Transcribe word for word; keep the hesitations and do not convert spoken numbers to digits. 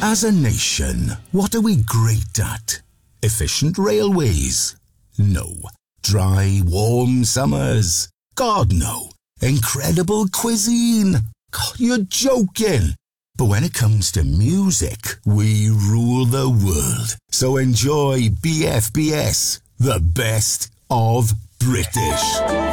As a nation, what are we great at? Efficient railways? No. Dry, warm summers? God, no. Incredible cuisine? God, you're joking. But when it comes to music, we rule the world. So enjoy B F B S, the best of British.